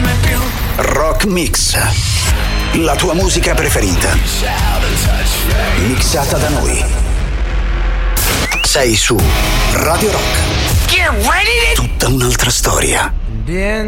Rock Mix. La tua musica preferita. Mixata da noi. Sei su Radio Rock. Get ready. Tutta un'altra storia.